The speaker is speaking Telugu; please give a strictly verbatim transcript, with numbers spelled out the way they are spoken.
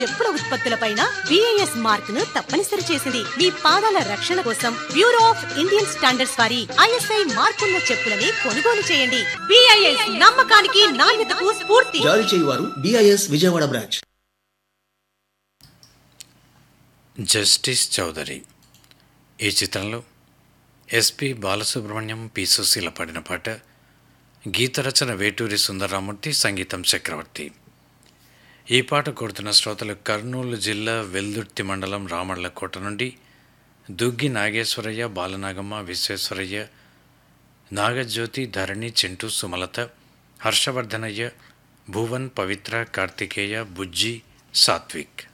చెప్పుల ఉత్పత్తులపైన బిఐఎస్ మార్క్ ను తప్పనిసరి చేసింది. మీ పాదాల రక్షణ కోసం బ్యూరో ఆఫ్ ఇండియన్ స్టాండర్డ్స్ వారి ఐఎస్ఐ మార్కున్న చెప్పులని కొనుగోలు చేయండి. బిఐఎస్ నమ్మకానికి నాణ్యతకు స్ఫూర్తి. జారీ చేయువారు BIS Vijayawada branch. Justice Chowdary ఈ చిత్రంలో ఎస్పి బాలసుబ్రహ్మణ్యం, పి సుశీల పాడిన పాట. గీత రచన వేటూరి సుందరరామూర్తి, సంగీతం చక్రవర్తి. ఈ పాట కోరుతున్న శ్రోతలు కర్నూలు జిల్లా వెల్దుర్తి మండలం రామళ్ళకోట నుండి దుగ్గి నాగేశ్వరయ్య, బాలనాగమ్మ, విశ్వేశ్వరయ్య, నాగజ్యోతి, ధరణి, చింటూ, సుమలత, హర్షవర్ధనయ్య, భువన్, పవిత్ర, కార్తికేయ, బుజ్జి, సాత్విక్.